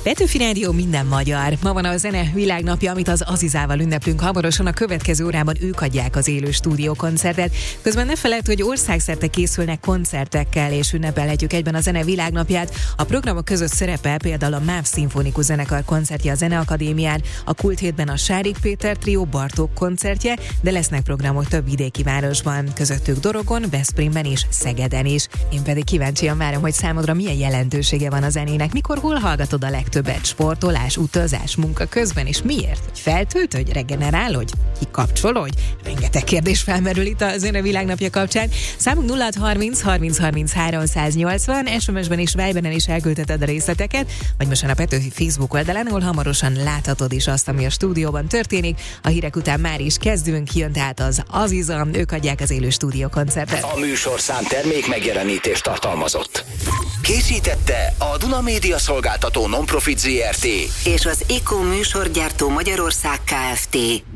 Petőfi Rádió, minden magyar. Ma van a zene világnapja, amit az Azizával ünneplünk. Hamarosan a következő órában ők adják az élő stúdiókoncertet. Közben ne feledd, hogy országszerte készülnek koncertekkel, és ünnepelhetjük egyben a zene világnapját. A programok között szerepel például a MÁV Szimfonikus Zenekar koncertje a Zeneakadémián, a Kult Hétben a Sárik Péter Trió Bartók koncertje, de lesznek programok több vidéki városban, közöttük Dorogon, Veszprémben és Szegeden is. Én pedig kíváncsian várom, hogy számodra milyen jelentősége van a zenének, mikor, hol hallgatod a legtöbbet, sportolás, utazás, munka közben, és miért? Hogy feltölt, hogy regenerál, hogy kikapcsol, hogy rengeteg kérdés felmerül itt a Zene világnapja kapcsán. Számunk 0630 30 30 380, SMS-ben és Viberen is elküldheted a részleteket, vagy most a Petőfi Facebook oldalán, ahol hamarosan láthatod is azt, ami a stúdióban történik. A hírek után már is kezdünk, jön tehát az Aziza, ők adják az élő stúdiókoncertet. A műsorszám termék megjelenítést tartalmazott. Készítette a Duna Média Szolgáltató Non-Profit Zrt. és az ECO műsorgyártó Magyarország Kft.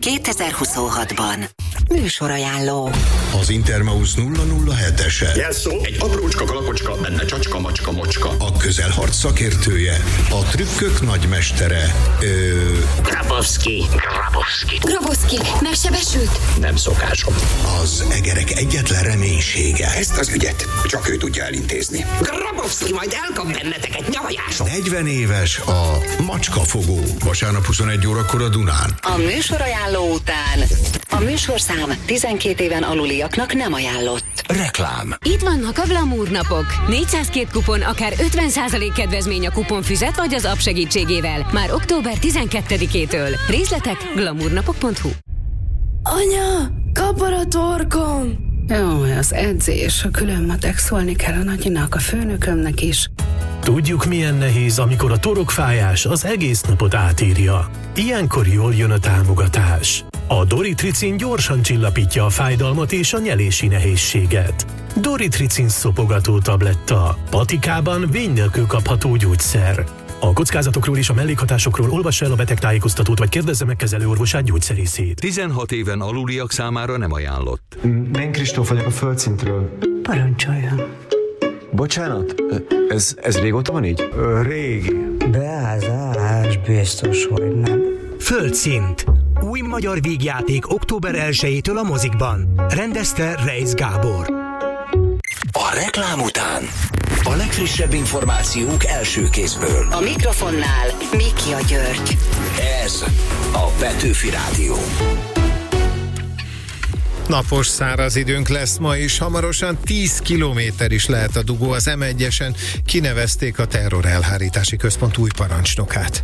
2026-ban. Műsorajánló. Az Intermaus 007-ese. Jelszó, egy aprócska kalapocska, benne csacska, macska, mocska. A közelharc szakértője. A trükkök nagymestere. Grabowski. Grabowski, megsebesült? Nem szokásom. Az egerek egyetlen reménysége. Ezt az ügyet csak ő tudja elintézni. Grabowski majd elkap benneteket, nyavajásom. 40 éves a macskafogó. Vasárnap 21 órakor a Dunán. A műsorajánló után a műsorszám 12 éven aluliaknak nem ajánlott. Reklám. Itt vannak a Glamour napok. 402 kupon, akár 50% kedvezmény a kuponfüzet vagy az app segítségével. Már október 12-től. Részletek glamournapok.hu. Anya, kapar a torkom! Jó, az edzés, a külön matek, szólni kell a nagyinak, a főnökömnek is. Tudjuk, milyen nehéz, amikor a torokfájás az egész napot átírja. Ilyenkor jól jön a támogatás. A Doritricin gyorsan csillapítja a fájdalmat és a nyelési nehézséget. Doritricin szopogató tabletta. Patikában vény nélkül kapható gyógyszer. A kockázatokról és a mellékhatásokról olvassa el a betegtájékoztatót, vagy kérdezze meg kezelőorvosát, gyógyszerészét. 16 éven aluliak számára nem ajánlott. Én Kristóf vagyok a Földszintről. Parancsoljon. Bocsánat, ez régóta van így? Régi. Beázás, biztos, hogy nem. Földszint. Új magyar vígjáték október 1-től a mozikban. Rendezte Reisz Gábor. A reklám után a legfrissebb információk első kézből. A mikrofonnál Miki György. Ez a Petőfi Rádió. Napos, száraz időnk lesz ma is, hamarosan 10 kilométer is lehet a dugó. Az M1-esen kinevezték a terrorelhárítási központ új parancsnokát.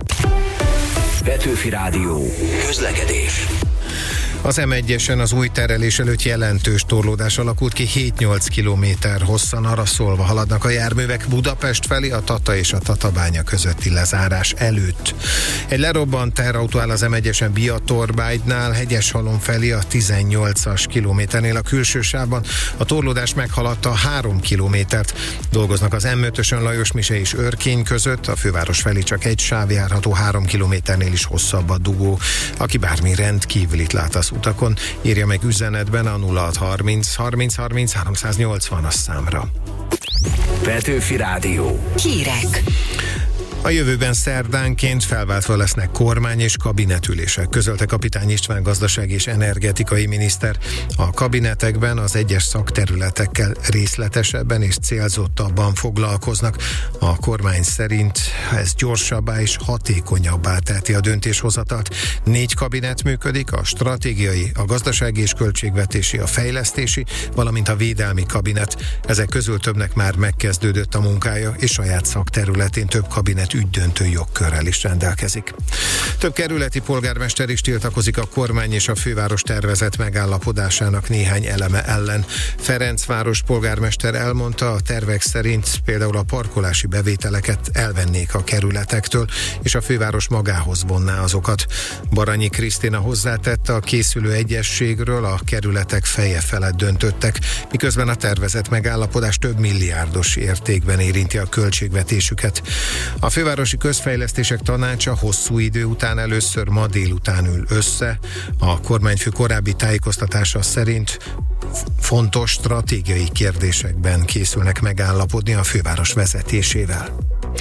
Petőfi Rádió. Közlekedés. Az M1-esen az új terelés előtt jelentős torlódás alakult ki, 7-8 kilométer hosszan arra szólva haladnak a járművek Budapest felé, a Tata és a Tatabánya közötti lezárás előtt. Egy lerobbant teherautó áll az M1-esen Biatorbágynál, Hegyeshalom felé a 18-as kilométernél a külső sávban. A torlódás meghaladta 3 kilométert. Dolgoznak az M5-ösön Lajosmise és Örkény között, a főváros felé csak egy sáv járható, 3 kilométernél is hosszabb a dugó. Aki bármi rendkívülit lát az utakon, írja meg üzenetben a 0630 30 30 380-as számra. Petőfi Rádió. Hírek. A jövőben szerdánként felváltva lesznek kormány és kabinetülések, közölte Kapitány István gazdasági és energetikai miniszter. A kabinetekben az egyes szakterületekkel részletesebben és célzottabban foglalkoznak. A kormány szerint ez gyorsabbá és hatékonyabbá teheti a döntéshozatalt. 4 kabinet működik, a stratégiai, a gazdasági és költségvetési, a fejlesztési, valamint a védelmi kabinet. Ezek közül többnek már megkezdődött a munkája, és saját szakterületén több kabinet ügydöntő jogkörrel is rendelkezik. Több kerületi polgármester is tiltakozik a kormány és a főváros tervezett megállapodásának néhány eleme ellen. Ferencváros polgármester elmondta, a tervek szerint például a parkolási bevételeket elvennék a kerületektől, és a főváros magához vonná azokat. Baranyi Krisztina hozzátette, a készülő egyezségről a kerületek feje felett döntöttek, miközben a tervezett megállapodás több milliárdos értékben érinti a költségvetésüket. A Fővárosi Közfejlesztések Tanácsa hosszú idő után először ma délután ül össze. A kormányfő korábbi tájékoztatása szerint fontos stratégiai kérdésekben készülnek megállapodni a főváros vezetésével.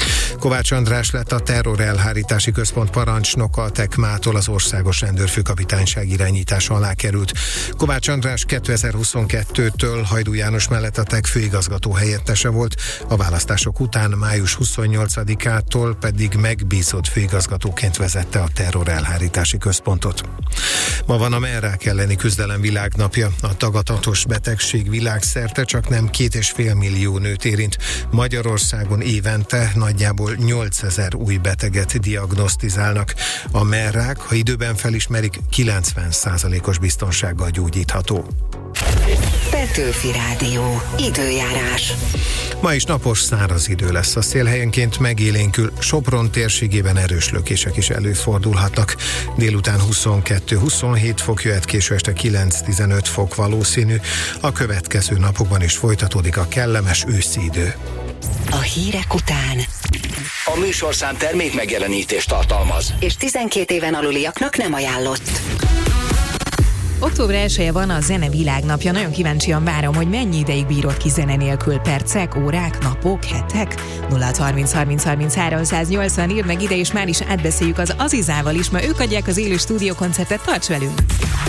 Kovács András lett a terrorelhárítási központ parancsnoka, a Tekmától az országos rendőrfőkapitányság irányítása alá került. Kovács András 2022-től Hajdú János mellett a TEK főigazgató helyettese volt, a választások után május 28-ától pedig megbízott főigazgatóként vezette a terrorelhárítási központot. Ma van a mellrák elleni küzdelem világnapja. A daganatos betegség világszerte csak nem 2,5 millió nőt érint. Magyarországon évente nagyjából 8000 új beteget diagnosztizálnak. A mellrák, ha időben felismerik, 90%-os biztonsággal gyógyítható. Petőfi Rádió. Időjárás. Ma is napos, száraz idő lesz. A szél helyenként megélénkül, Sopron térségében erős lökések is előfordulhatnak. Délután 22-27 fok jöhet, késő este 9-15 fok valószínű. A következő napokban is folytatódik a kellemes őszi idő. A hírek után A műsorszám termék megjelenítést tartalmaz, és 12 éven aluliaknak nem ajánlott. Október 1-e van a zene világnapja. Nagyon kíváncsian várom, hogy mennyi ideig bírod ki zene nélkül. Percek, órák, napok, hetek? 0-30-30-33-180 írd meg ide, és már is átbeszéljük az Azizával is, mert ők adják az élő stúdiókoncertet. Tarts velünk!